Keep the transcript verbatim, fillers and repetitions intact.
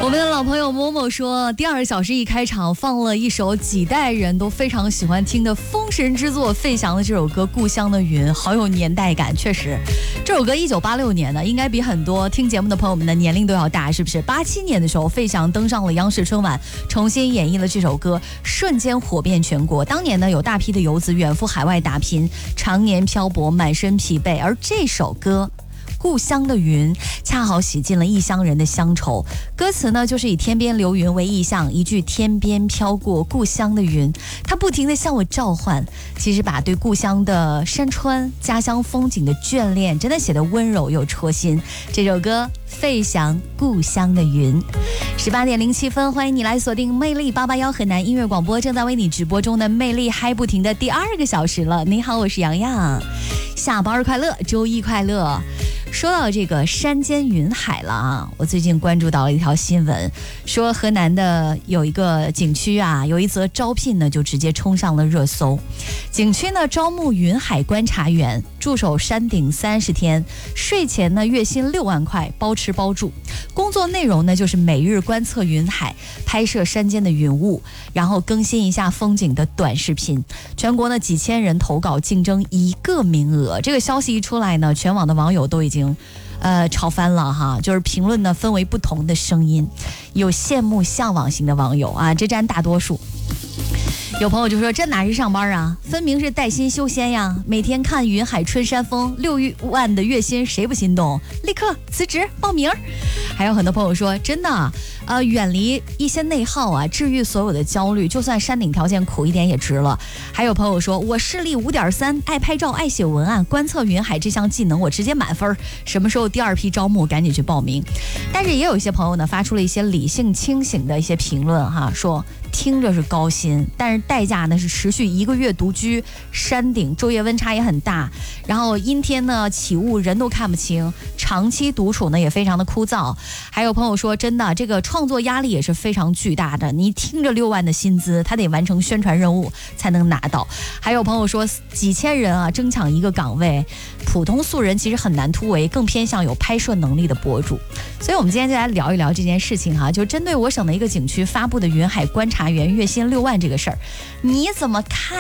我们的老朋友某某说，第二小时一开场放了一首几代人都非常喜欢听的封神之作费翔的这首歌《故乡的云》，好有年代感。确实，这首歌一九八六年的，应该比很多听节目的朋友们的年龄都要大，是不是？八七年的时候，费翔登上了央视春晚，重新演绎了这首歌，瞬间火遍全国。当年呢，有大批的游子远赴海外打拼，常年漂泊，满身疲惫，而这首歌故乡的云恰好洗尽了异乡人的乡愁，歌词呢就是以天边流云为意象，一句天边飘过故乡的云，它不停地向我召唤。其实把对故乡的山川家乡风景的眷恋真的写得温柔又戳心。这首歌费翔故乡的云。十八点零七分，欢迎你来锁定魅力八八幺河南音乐广播，正在为你直播中的魅力嗨不停的第二个小时了。你好，我是洋洋，下班快乐，周一快乐。说到这个山间云海了啊，我最近关注到了一条新闻，说河南的有一个景区啊，有一则招聘呢就直接冲上了热搜。景区呢招募云海观察员，驻守山顶三十天，税前呢月薪六万块，包吃包住。工作内容呢就是每日观测云海，拍摄山间的云雾，然后更新一下风景的短视频。全国呢几千人投稿竞争一个名额。这个消息一出来呢，全网的网友都已经呃，吵翻了哈，就是评论呢分为不同的声音，有羡慕向往型的网友啊，这占大多数。有朋友就说，这哪是上班啊，分明是带薪修仙呀，每天看云海春山风，六万的月薪谁不心动，立刻辞职报名。还有很多朋友说，真的呃，远离一些内耗啊，治愈所有的焦虑，就算山顶条件苦一点也值了。还有朋友说，我视力 五点三， 爱拍照爱写文案，观测云海这项技能我直接满分，什么时候第二批招募赶紧去报名。但是也有一些朋友呢发出了一些理性清醒的一些评论哈，说听着是高薪，但是代价呢是持续一个月独居山顶，昼夜温差也很大，然后阴天呢起雾人都看不清，长期独处呢也非常的枯燥。还有朋友说，真的这个创作压力也是非常巨大的，你听着六万的薪资，他得完成宣传任务才能拿到。还有朋友说，几千人啊争抢一个岗位，普通素人其实很难突围，更偏向有拍摄能力的博主。所以我们今天就来聊一聊这件事情哈，就针对我省的一个景区发布的云海观察员月薪六万这个事儿，你怎么看？